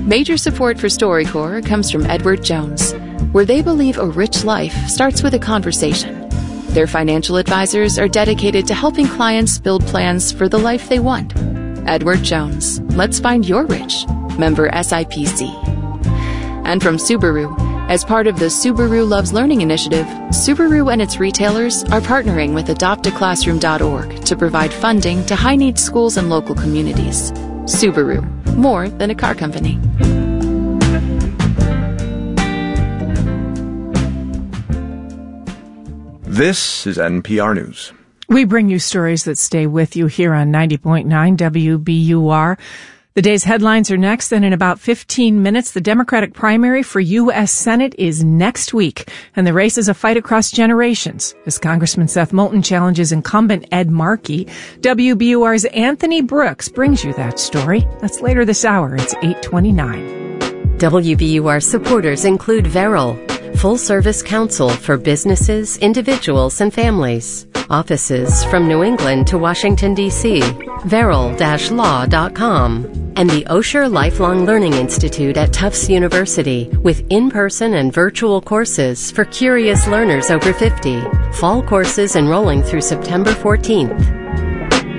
Major support for StoryCorps comes from Edward Jones, where they believe a rich life starts with a conversation. Their financial advisors are dedicated to helping clients build plans for the life they want. Edward Jones, let's find your rich. Member SIPC. And from Subaru, as part of the Subaru Loves Learning initiative, Subaru and its retailers are partnering with adoptaclassroom.org to provide funding to high-needs schools and local communities. Subaru, more than a car company. This is NPR News. We bring you stories that stay with you here on 90.9 WBUR. The day's headlines are next, and in about 15 minutes, the Democratic primary for U.S. Senate is next week, and the race is a fight across generations as Congressman Seth Moulton challenges incumbent Ed Markey. WBUR's Anthony Brooks brings you that story. That's later this hour. It's 8:29. WBUR supporters include Veril, full-service counsel for businesses, individuals, and families. Offices from New England to Washington, D.C. Veril-law.com. And the Osher Lifelong Learning Institute at Tufts University with in-person and virtual courses for curious learners over 50. Fall courses enrolling through September 14th.